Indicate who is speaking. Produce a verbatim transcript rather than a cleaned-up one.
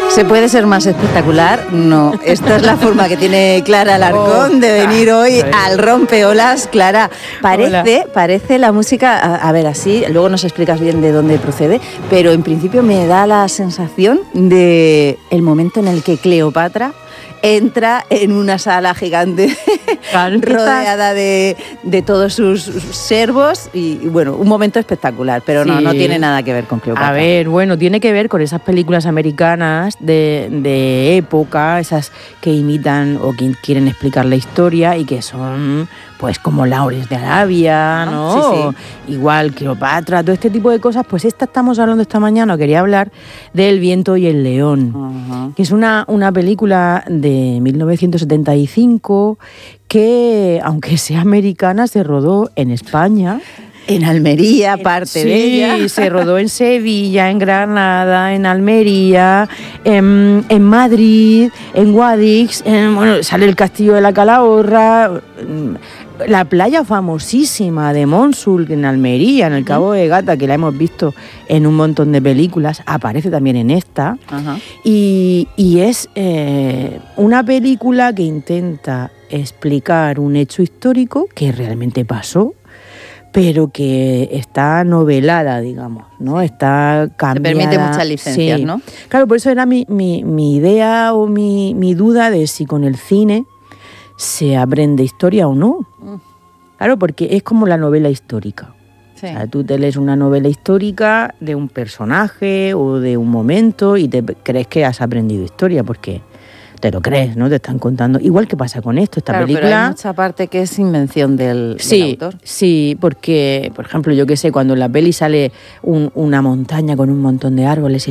Speaker 1: ¿Se puede ser más espectacular? No. Esta es la forma que tiene Clara Alarcón de venir hoy al Rompeolas. Clara, parece, parece la música, a, a ver, así, luego nos explicas bien de dónde procede, pero en principio me da la sensación de el momento en el que Cleopatra entra en una sala gigante claro, rodeada de, de todos sus servos y, y bueno, un momento espectacular, pero sí. no, no tiene nada que ver con Cleopatra.
Speaker 2: A ver, bueno, tiene que ver con esas películas americanas de, de época, esas que imitan o que quieren explicar la historia y que son pues como Lawrence de Arabia, ¿no?
Speaker 1: Sí, sí.
Speaker 2: Igual Cleopatra, todo este tipo de cosas. Pues esta estamos hablando esta mañana, quería hablar del Viento y el León, uh-huh. que es una, una película de mil novecientos setenta y cinco que, aunque sea americana, se rodó en España.
Speaker 1: En Almería, parte
Speaker 2: sí,
Speaker 1: de ella.
Speaker 2: Sí, se rodó en Sevilla, en Granada, en Almería, en, en Madrid, en Guadix, en, bueno, sale el Castillo de la Calahorra, la playa famosísima de Monsul, en Almería, en el Cabo de Gata, que la hemos visto en un montón de películas, aparece también en esta. Uh-huh. y, y es eh, una película que intenta explicar un hecho histórico que realmente pasó, pero que está novelada, digamos, ¿no? Está cambiada.
Speaker 1: Te permite muchas licencias,
Speaker 2: sí.
Speaker 1: ¿no?
Speaker 2: Claro, por eso era mi, mi, mi idea o mi, mi duda de si con el cine se aprende historia o no. Mm. Claro, porque es como la novela histórica. Sí. O sea, tú te lees una novela histórica de un personaje o de un momento y te crees que has aprendido historia, porque te lo crees, ¿no? Te están contando. Igual que pasa con esto, esta
Speaker 1: claro,
Speaker 2: película.
Speaker 1: Pero hay mucha parte que es invención del,
Speaker 2: sí,
Speaker 1: del autor.
Speaker 2: Sí, porque, por ejemplo, yo qué sé, cuando en la peli sale un, una montaña con un montón de árboles